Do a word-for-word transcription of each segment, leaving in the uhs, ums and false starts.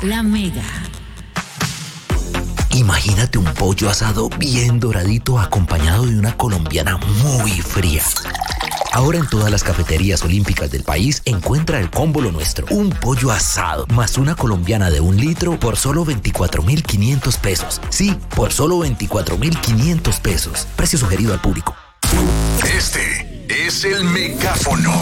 La Mega. Imagínate un pollo asado bien doradito acompañado de una colombiana muy fría. Ahora en todas las cafeterías olímpicas del país encuentra el combo Lo Nuestro. Un pollo asado más una colombiana de un litro por solo veinticuatro mil quinientos pesos. Sí, por solo veinticuatro mil quinientos pesos. Precio sugerido al público. Este es el megáfono.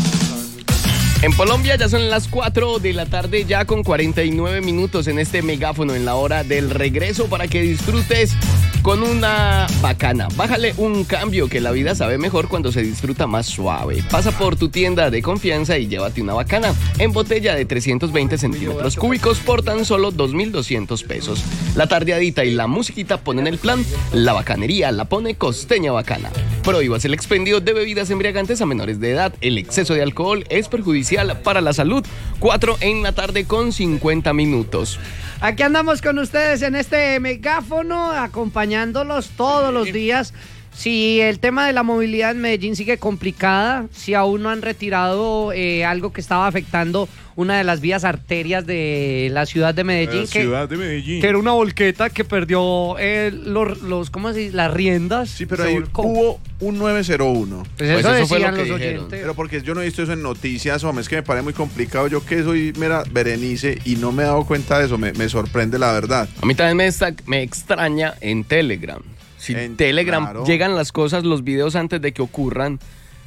En Colombia ya son las cuatro de la tarde, ya con cuarenta y nueve minutos en este megáfono, en la hora del regreso, para que disfrutes con una bacana. Bájale un cambio, que la vida sabe mejor cuando se disfruta más suave. Pasa por tu tienda de confianza y llévate una bacana en botella de trescientos veinte centímetros cúbicos por tan solo dos mil doscientos pesos. La tardeadita y la musiquita ponen el plan. La bacanería la pone Costeña Bacana. Prohíbas el expendio de bebidas embriagantes a menores de edad. El exceso de alcohol es perjudicial para la salud. Cuatro en la tarde con cincuenta minutos. Aquí andamos con ustedes en este megáfono, acompañándolos todos los días. Si el tema de la movilidad en Medellín sigue complicada, si aún no han retirado eh, algo que estaba afectando una de las vías arterias de la ciudad de Medellín, La que, ciudad de Medellín. que era una volqueta que perdió eh, los, los, ¿cómo se dice? Las riendas. Sí, pero se ahí volcó. hubo un nueve cero uno. Pues eso, Pues eso fue decían lo que los dijeron. oyentes. Pero porque yo no he visto eso en noticias, hombre, es que me parece muy complicado. Yo que soy mera Berenice y no me he dado cuenta de eso, me, me sorprende la verdad. A mí también me, está, me extraña en Telegram. Si En- Telegram claro. llegan las cosas, los videos antes de que ocurran.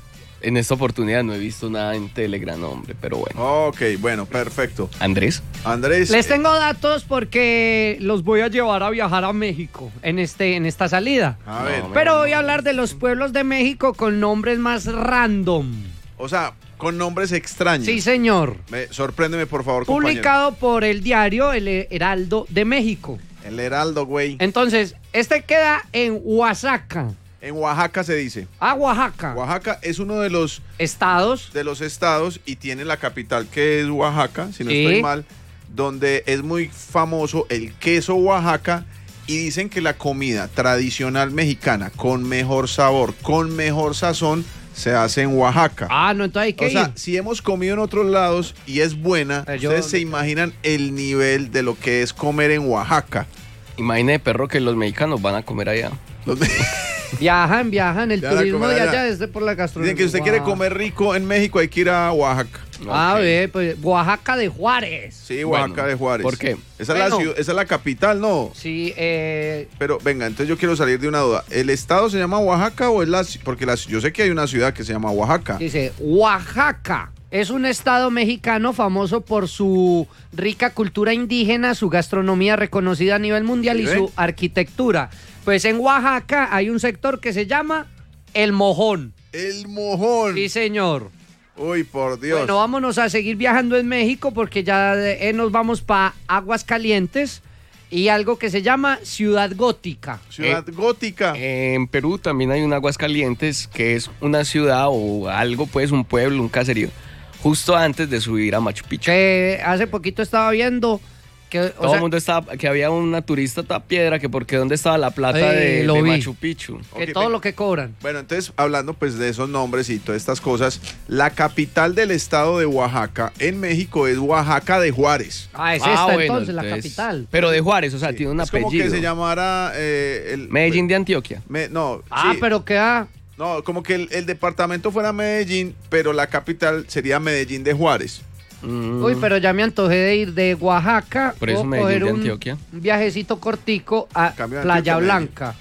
En esta oportunidad no he visto nada en Telegram, hombre, pero bueno. Ok, bueno, perfecto. Andrés. Andrés. Les eh, tengo datos porque los voy a llevar a viajar a México en, este, en esta salida. A ver, No, Pero voy a hablar de los pueblos de México con nombres más random. o sea, con nombres extraños. Sí, señor. Me, sorpréndeme, por favor, compañero. Publicado por el diario El Heraldo de México. El Heraldo, güey. Entonces, este queda en Oaxaca. En Oaxaca se dice. A Oaxaca. Oaxaca es uno de los, Estados. de los estados y tiene la capital que es Oaxaca, si no Sí. estoy mal, donde es muy famoso el queso Oaxaca y dicen que la comida tradicional mexicana con mejor sabor, con mejor sazón, se hace en Oaxaca. Ah, no, entonces hay que O sea, ir. si hemos comido en otros lados y es buena, Pero yo- ustedes se imaginan el nivel de lo que es comer en Oaxaca. Imagine, perro, que los mexicanos van a comer allá. Los me- Viajan, viajan. El Viajan a turismo comer de allá. allá es de por la gastronomía. Dicen que si usted quiere Guau. comer rico en México hay que ir a Oaxaca. A Ok. ver, pues Oaxaca de Juárez. Sí, Oaxaca Bueno, de Juárez. ¿por qué? Esa, es la Bueno. ciudad- esa es la capital, ¿no? Sí, eh, Pero venga, entonces yo quiero salir de una duda. ¿El estado se llama Oaxaca o es la ci- porque la, yo sé que hay una ciudad que se llama Oaxaca? dice Oaxaca. Es un estado mexicano famoso por su rica cultura indígena, su gastronomía reconocida a nivel mundial ¿Sí y ve? su arquitectura. Pues en Oaxaca hay un sector que se llama El Mojón. El mojón. Sí, señor. Uy, por Dios. Bueno, vámonos a seguir viajando en México porque ya eh, nos vamos para Aguascalientes y algo que se llama Ciudad Gótica. Ciudad gótica. En Perú también hay un Aguascalientes, que es una ciudad o algo, pues un pueblo, un caserío, justo antes de subir a Machu Picchu. Que hace poquito estaba viendo que... o Todo sea, el mundo estaba, que había una turista toda piedra, que porque dónde estaba la plata Eh, de, lo de vi. Machu Picchu. que Ok, todo venga. lo que cobran. Bueno, entonces, hablando pues de esos nombres y todas estas cosas, la capital del estado de Oaxaca en México es Oaxaca de Juárez. Ah, es Ah, esta bueno, entonces, la entonces- capital. Pero de Juárez, o sea, Sí, tiene un es como apellido. que se llamara eh, el Medellín de Antioquia. Me- no, Ah, sí. pero queda... No, como que el, el departamento fuera Medellín, pero la capital sería Medellín de Juárez. Mm. Uy, pero ya me antojé de ir de Oaxaca. Por eso o Medellín coger de un, Antioquia. un viajecito cortico a Cambio de Playa Antioquia, Blanca.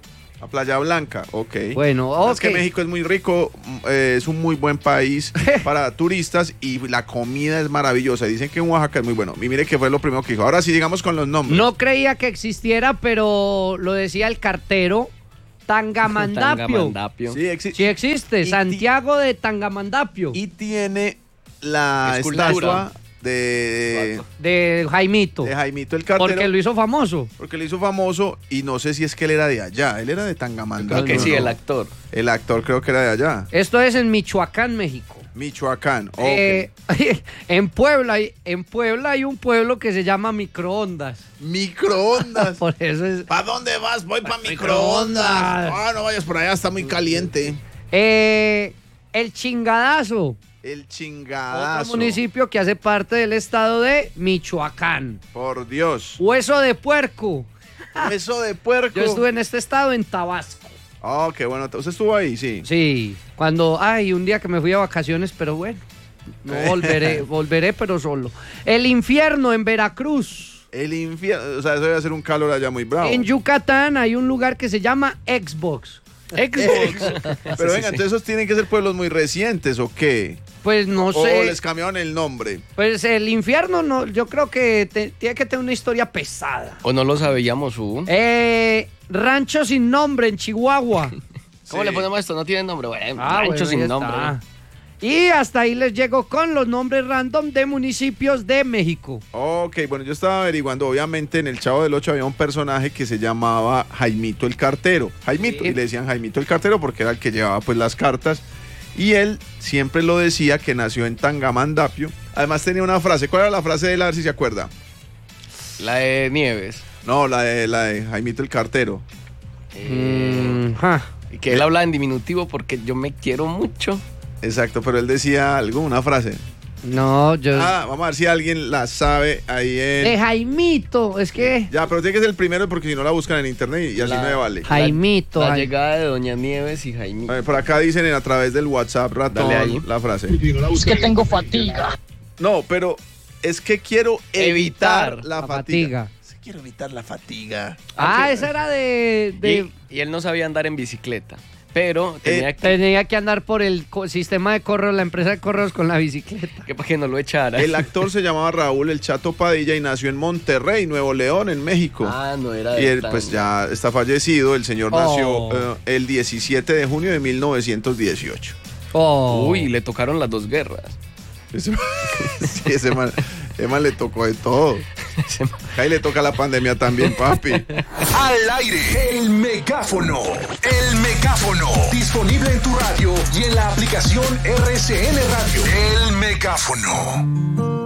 A Playa Blanca, ok. Bueno, Es que ok. México es muy rico, mm, eh, es un muy buen país para turistas y la comida es maravillosa. Dicen que en Oaxaca es muy bueno. Y mire que fue lo primero que dijo. Ahora sí, llegamos con los nombres. No creía que existiera, pero lo decía el cartero. Tangamandapio. Tangamandapio. Sí, exi- Sí existe, Y ti- Santiago de Tangamandapio. Y tiene la Escultura. estatua de, de Jaimito. de Jaimito el Cartero. Porque lo hizo famoso. Porque lo hizo famoso y no sé si es que él era de allá. Él era de Tangamandapio. Creo que sí, ¿no? el actor. El actor creo que era de allá. Esto es en Michoacán, México. Michoacán. Ok. Eh, en Puebla, hay- en Puebla hay un pueblo que se llama Microondas. Microondas. Por eso es. ¿Para dónde vas? Voy para microondas. microondas. Ah, no vayas por allá, está muy caliente. Eh, el chingadazo. El Otro chingadazo. municipio que hace parte del estado de Michoacán. Por Dios. Hueso de puerco. Hueso de puerco. Yo estuve en este estado, en Tabasco. Oh, qué bueno. ¿Usted estuvo ahí? Sí. Sí, cuando, ay, un día que me fui a vacaciones, pero bueno, no volveré, volveré, pero solo. El infierno en Veracruz. El infierno. O sea, eso debe ser un calor allá muy bravo. En Yucatán hay un lugar que se llama Xbox. Xbox. Pero venga, entonces esos tienen que ser pueblos muy recientes, ¿o qué? Pues no O sé. les cambiaron el nombre. Pues el infierno, no, yo creo que te- tiene que tener una historia pesada. ¿O no lo sabíamos, Hugo? Eh, Rancho sin nombre en Chihuahua. ¿Cómo Sí. le ponemos esto? No tiene nombre. Bueno, Ah, rancho bueno, sin ahí está. nombre. Y hasta ahí les llego con los nombres random de municipios de México. Ok, bueno, yo estaba averiguando, obviamente en el Chavo del Ocho había un personaje que se llamaba Jaimito el Cartero. Jaimito, Sí. y le decían Jaimito el Cartero porque era el que llevaba pues las cartas. Y él siempre lo decía que nació en Tangamandapio. Además tenía una frase, ¿cuál era la frase de él? A ver si se acuerda. La de Nieves. No, la de, la de Jaimito el Cartero. Eh, Mm, ja. y que él habla en diminutivo porque yo me quiero mucho. Exacto, pero él decía algo, una frase. No, yo... Ah, vamos a ver si alguien la sabe ahí De en... Jaimito, es que... Ya, pero tiene que ser el primero porque si no la buscan en internet y así La- no me vale. Jaimito. La Jai- llegada de Doña Nieves y Jaime. A ver, por acá dicen en- a través del WhatsApp ratón Dale ahí. la frase. Es que tengo fatiga. No, pero es que quiero evitar, Evitar la la fatiga. fatiga. Sí, quiero evitar la fatiga. Ah, esa era de... de- Y, y él no sabía andar en bicicleta. Pero tenía Eh, que, Tenía que andar por el co- sistema de correos, la empresa de correos con la bicicleta. que para que no lo echara. El actor se llamaba Raúl El Chato Padilla y nació en Monterrey, Nuevo León, en México. Ah, no era y de él tan- pues ya está fallecido. El señor Oh. nació eh, el diecisiete de junio de mil novecientos dieciocho. Oh. Uy, le tocaron las dos guerras. Ese, sí, ese man, ese man le tocó de todo. Ahí le toca la pandemia también, papi. Al aire, el megáfono. El megáfono. Disponible en tu radio y en la aplicación R C N Radio. El megáfono.